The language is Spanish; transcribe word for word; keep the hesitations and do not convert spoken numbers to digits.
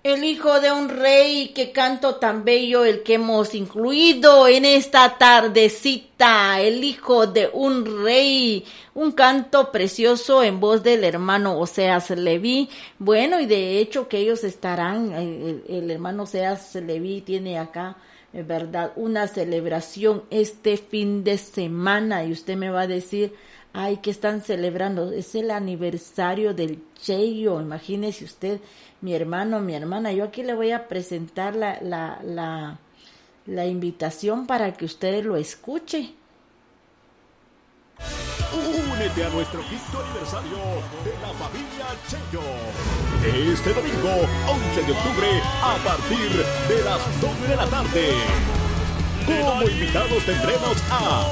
El hijo de un rey, qué canto tan bello el que hemos incluido en esta tardecita. El hijo de un rey, un canto precioso en voz del hermano Oseas Leví. Bueno, y de hecho que ellos estarán, el, el hermano Oseas Leví tiene acá, es verdad, una celebración este fin de semana, y usted me va a decir, ay, ¿qué están celebrando? Es el aniversario del Cheyo, imagínese usted, mi hermano, mi hermana. Yo aquí le voy a presentar la, la, la, la invitación para que usted lo escuche. Únete a nuestro quinto aniversario de la familia Cheyo. Este domingo, once de octubre, a partir de las dos de la tarde. Como invitados tendremos a